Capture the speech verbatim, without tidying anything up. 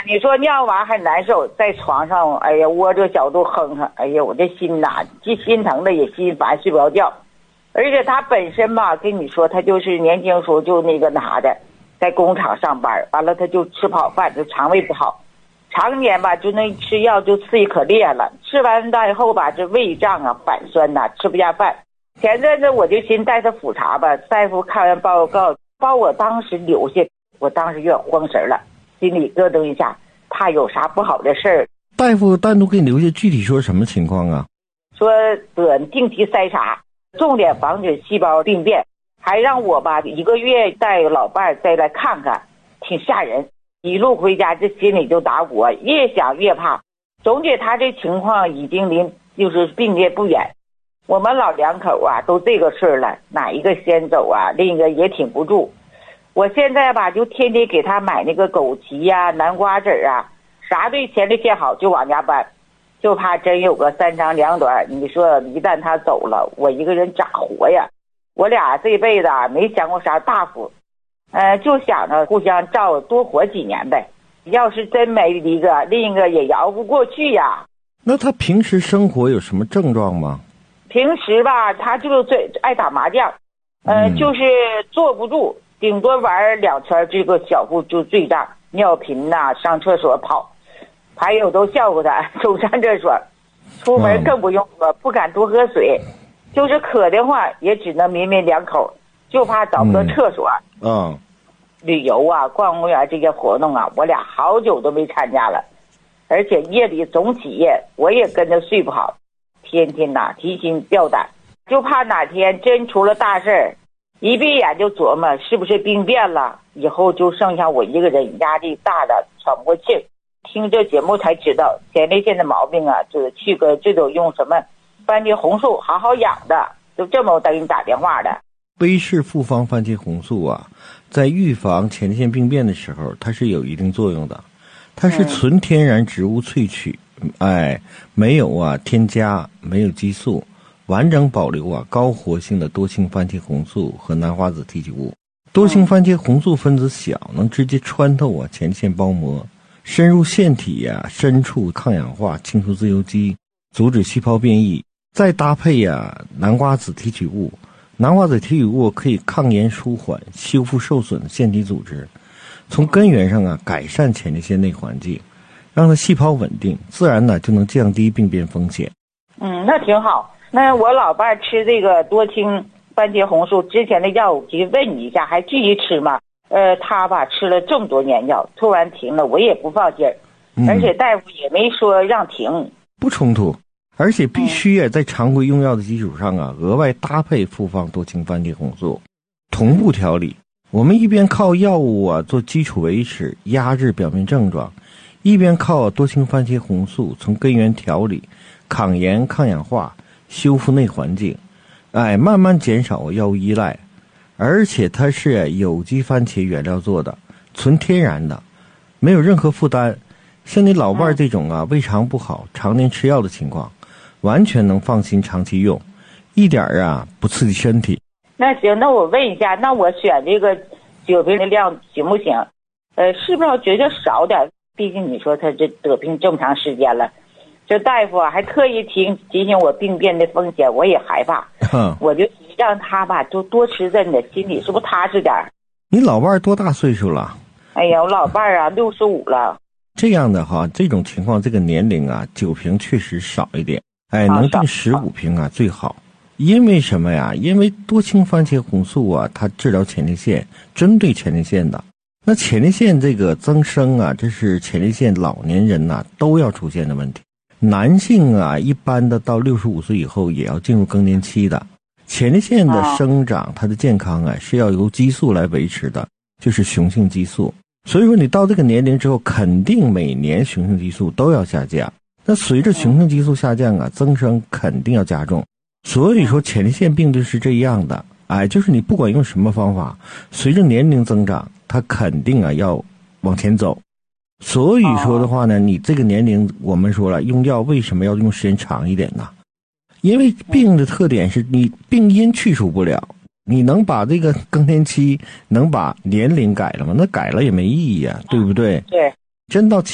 你说尿完还难受，在床上，哎呀，窝着小肚哼哼，哎呀，我这心呐，既心疼的也心烦，睡不着觉。而且他本身吧，跟你说，他就是年轻时候就那个那啥的，在工厂上班，完了他就吃不好饭，就肠胃不好，常年吧就那吃药就刺激可厉害了，吃完大以后吧，这胃胀啊、反酸呐、啊，吃不下饭。前阵子我就寻带他复查吧，大夫看完报告，把我当时留下，我当时有点慌神了，心里咯噔一下，怕有啥不好的事儿。 大夫单独给你留下，具体说什么情况啊？ 说得定期筛查，重点防止细胞病变，还让我吧一个月带老伴儿再来看看，挺吓人。一路回家这心里就打鼓，越想越怕。总觉他这情况已经离就是病变不远。我们老两口啊都这个事儿了，哪一个先走啊，另一个也挺不住。我现在吧就天天给他买那个枸杞呀、啊、南瓜籽啊，啥对前列腺好就往家搬，就怕真有个三长两短。你说一旦他走了，我一个人咋活呀？我俩这辈子啊没享过啥大福，呃，就想着互相照多活几年呗。要是真没一个，另一个也摇不过去呀。 那他平时生活有什么症状吗？ 平时吧，他就是最爱打麻将，呃，嗯、就是坐不住，顶多玩两圈，这个小腹就坠胀，尿频呐、啊，上厕所跑，还有都笑话他总上厕所，出门更不用说，嗯、不敢多喝水，就是渴的话也只能抿抿两口，就怕找不到厕所。 嗯，嗯旅游啊，逛公园这些活动啊，我俩好久都没参加了，而且夜里总起夜，我也跟着睡不好。天天呐、啊、提心吊胆，就怕哪天真出了大事儿，一闭眼就琢磨是不是病变了，以后就剩下我一个人，压力大的喘不过气。听这节目才知道前列腺的毛病啊，就是去个这种用什么番茄红素好好养的，就这么等你打电话的。 威氏复方番茄红素啊，在预防前列腺病变的时候它是有一定作用的，它是纯天然植物萃取、嗯、哎，没有啊添加，没有激素，完整保留啊高活性的多氢番茄红素和南花子提取物。多氢番茄红素分子小，能直接穿透啊前列腺包膜，深入腺体啊深处抗氧化，清除自由基，阻止细胞变异。再搭配啊南瓜子提取物，南瓜子提取物可以抗炎舒缓，修复受损的腺体组织，从根源上啊改善前列腺内环境，让它细胞稳定，自然呢就能降低病变风险。 嗯，那挺好。那我老伴吃这个多氢番茄红素之前的药物，其实问你一下，还继续吃吗？呃，他吧吃了这么多年药，突然停了，我也不放心儿，嗯、而且大夫也没说让停， 不冲突。而且必须啊，在常规用药的基础上啊，额外搭配复方多氢番茄红素，同步调理。我们一边靠药物啊做基础维持，压制表面症状，一边靠多氢番茄红素从根源调理，抗炎、抗氧化，修复内环境，哎，慢慢减少药物依赖。而且它是有机番茄原料做的，纯天然的，没有任何负担。像你老伴儿这种啊，胃肠不好、常年吃药的情况，完全能放心长期用，一点儿啊不刺激身体。 那行，那我问一下，那我选这个酒瓶的量行不行？呃，是不是觉得少点？毕竟你说他这得病这么长时间了，这大夫啊还特意提提醒我病变的风险，我也害怕。嗯，我就让他吧就多吃阵子，心里是不是踏实点？ 你老伴儿多大岁数了？ 哎呀，我老伴儿啊六十五了。 这样的哈，这种情况这个年龄啊，酒瓶确实少一点。哎，能定十五瓶啊最好。因为什么呀？因为多氢番茄红素啊，它治疗前列腺，针对前列腺的。那前列腺这个增生啊，这是前列腺老年人呐、啊、都要出现的问题。男性啊，一般的到六十五岁以后也要进入更年期的。前列腺的生长，它的健康啊是要由激素来维持的，就是雄性激素。所以说你到这个年龄之后，肯定每年雄性激素都要下降。那随着雄性激素下降啊，增生肯定要加重。所以说前列腺病就是这样的，哎，就是你不管用什么方法，随着年龄增长，它肯定啊要往前走。所以说的话呢，你这个年龄我们说了，用药为什么要用时间长一点呢？因为病的特点是你病因去除不了，你能把这个更年期能把年龄改了吗？那改了也没意义啊，对不对？ 对， 真到